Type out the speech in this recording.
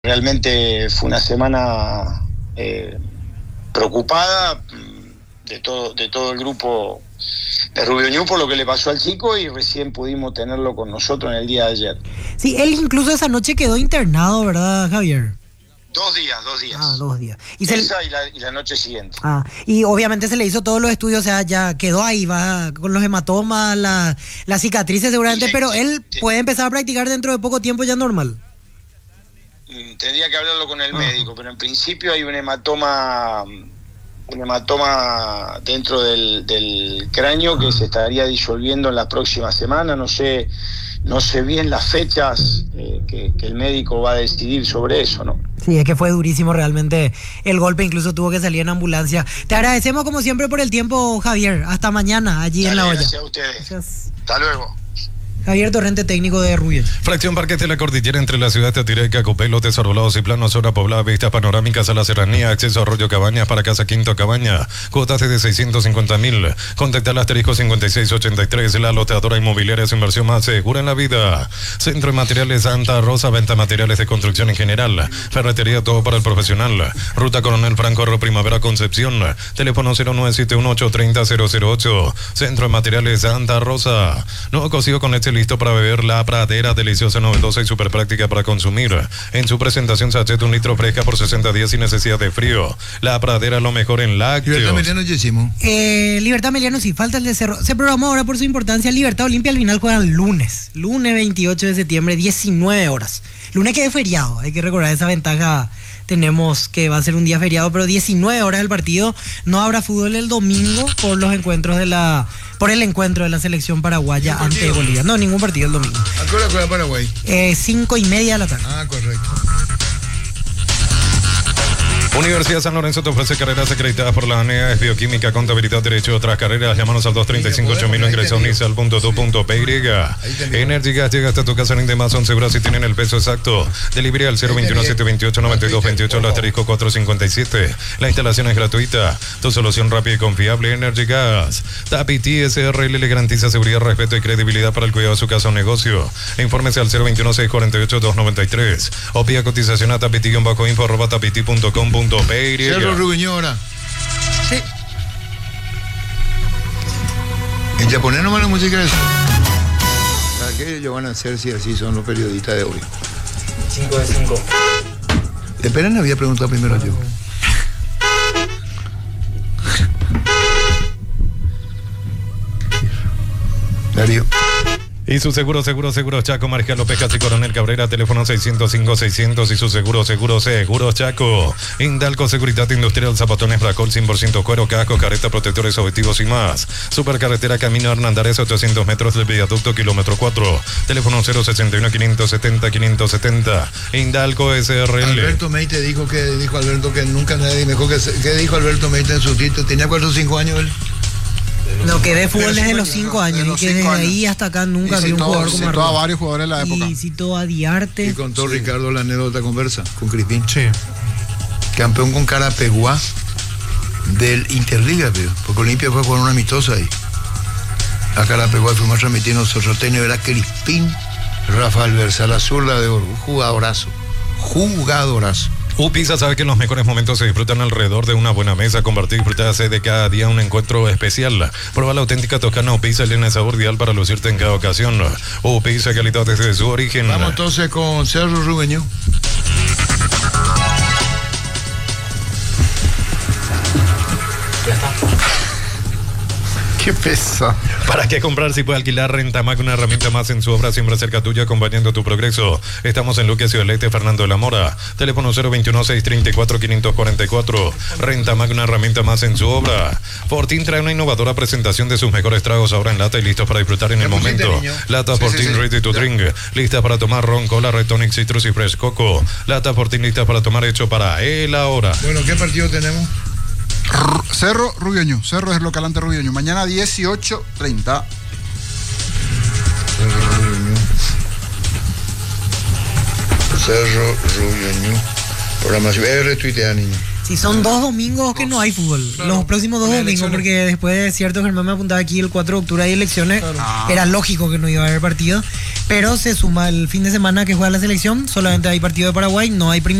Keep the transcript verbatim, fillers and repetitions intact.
Realmente fue una semana eh, preocupada de todo, de todo el grupo de Rubio Ñu por lo que le pasó al chico, y recién pudimos tenerlo con nosotros en el día de ayer. Sí, él incluso esa noche quedó internado, ¿verdad, Javier? Dos días, dos días. Ah, dos días. Y esa se... y, la, y la noche siguiente. Ah, y obviamente se le hizo todos los estudios, o sea, ya quedó ahí, va con los hematomas, la, las cicatrices seguramente, sí, pero él sí. puede empezar a practicar dentro de poco tiempo ya normal. Tendría que hablarlo con el médico, pero en principio hay un hematoma, un hematoma dentro del, del cráneo que se estaría disolviendo en las próximas semanas. No sé, no sé bien las fechas eh, que, que el médico va a decidir sobre eso, ¿no? Sí, es que fue durísimo realmente el golpe, incluso tuvo que salir en ambulancia. Te agradecemos como siempre por el tiempo, Javier. Hasta mañana, allí Dale, en La Olla. Gracias a ustedes. Gracias. Hasta luego. Javier Torrente, técnico de Rubio. Fracción Parques de la Cordillera entre la ciudad de Atireca, Copelo, Desarbolados y Planos, zona poblada, vistas panorámicas a la serranía, acceso a Arroyo Cabañas para Casa Quinto Cabaña, cuotas de seiscientos cincuenta mil. Contacta al asterisco cincuenta y seis ochenta y tres, la loteadora inmobiliaria, su inversión más segura en la vida. Centro de Materiales Santa Rosa, venta materiales de construcción en general, ferretería, todo para el profesional. Ruta Coronel Franco, Arro Primavera, Concepción, teléfono cero nueve siete uno ocho tres cero cero cero ocho. Centro de Materiales Santa Rosa. Nuevo cocido con leche listo para beber, La Pradera, deliciosa, novedosa y súper práctica para consumir. En su presentación, sachet un litro fresca por sesenta días sin necesidad de frío. La Pradera, lo mejor en lácteos. Libertad Meliano, ya hicimos. Eh, Libertad Meliano, sí, falta el de Cerro. Se programó ahora por su importancia. Libertad Olimpia al final juegan lunes. Lunes veintiocho de septiembre, diecinueve horas. Lunes que es feriado, hay que recordar esa ventaja. Tenemos que va a ser un día feriado, pero diecinueve horas el partido. No habrá fútbol el domingo por los encuentros de la... por el encuentro de la selección paraguaya ante Bolivia. No, ningún partido el domingo. ¿A qué hora juega Paraguay? Eh, cinco y media de la tarde. Ah, correcto. Universidad San Lorenzo te ofrece carreras acreditadas por la ANEA, es bioquímica, contabilidad, derecho, otras carreras. Llámanos al dos treinta y cinco ocho mil o ingresa a unisal punto do punto p y. Energy Gas llega hasta tu casa en demás, son seguras y tienen el peso exacto. Delivery al cero veintiuno siete veintiocho noventa y dos veintiocho, el asterisco cuatrocientos cincuenta y siete. La instalación es gratuita. Tu solución rápida y confiable, Energy Gas. Tapiti S R L le garantiza seguridad, respeto y credibilidad para el cuidado de su casa o negocio. Infórmese al cero veintiuno seis cuarenta y ocho dos noventa y tres o pida cotización a tapiti-info arroba tapiti punto com. Cerro Rubio ahora. Sí. En japonés no van la música eso. ¿Para qué ellos van a hacer si así son los periodistas de hoy? cinco de cinco. Espera, le había preguntado primero yo. Darío. Y su seguro, seguro, seguro Chaco, Marcial López Casi Coronel Cabrera, teléfono seiscientos cinco seiscientos y su seguro, seguro, seguro Chaco. Indalco Seguridad Industrial, zapatos Bracol, cien por ciento cuero, casco, careta, protectores, objetivos y más. Supercarretera Camino Hernandares, ochocientos metros del viaducto, kilómetro cuatro. Teléfono cero sesenta y uno quinientos setenta quinientos setenta. Indalco S R L. Alberto Meite dijo que, dijo Alberto que nunca nadie mejor que, ¿qué dijo Alberto Meite en su título? Tenía cuatro o cinco años él. Lo que ve fútbol desde los cinco años, y que desde ahí hasta acá nunca vi un jugador como Citó a varios jugadores de la época. Y citó a Diarte. Y contó sí. Ricardo la anécdota conversa con Crispín. Sí. Campeón con Carapeguá del Interliga, pero, porque Olimpia fue a jugar una amistosa ahí. A Carapeguá fuimos a transmitir nosotros. Tenio era Crispín, Rafael Versa, la zurda de oro. Jugadorazo. Jugadorazo. Upisa sabe que los mejores momentos se disfrutan alrededor de una buena mesa. Compartir y disfrutarse de cada día un encuentro especial. Prueba la auténtica toscana Upisa, llena de sabor ideal para lucirte en cada ocasión. Upisa, calidad desde su origen. Vamos entonces con Cerro Rubio Ñu. Ya está. Qué pesa. ¿Para qué comprar si puede alquilar? Rentamac, una herramienta más en su obra, siempre cerca tuya, acompañando tu progreso. Estamos en Luque, Ciudad del Este, Fernando de la Mora. Teléfono cero veintiuno seis treinta y cuatro quinientos cuarenta y cuatro. Rentamac, una herramienta más en su obra. Fortín trae una innovadora presentación de sus mejores tragos ahora en lata y listos para disfrutar en el momento. Niño. Lata sí, Fortín sí, sí. Ready to drink. Lista para tomar ron, cola, Red Tonic, Citrus y Fresh Coco. Lata Fortín lista para tomar, hecho para él ahora. Bueno, ¿qué partido tenemos? Cerro Rubio Ñu. Cerro es local ante Rubio Ñu. Mañana dieciocho treinta. Cerro Rubio Ñu. Cerro Rubio Ñu. Programación. Eh, retuitea, niño. Sí, son dos domingos que no hay fútbol. Claro. Los próximos dos domingos, elecciones. Porque después de cierto, Germán me apuntaba aquí el cuatro de octubre hay elecciones. Claro. Era lógico que no iba a haber partido. Pero se suma el fin de semana que juega la selección, solamente hay partido de Paraguay, no hay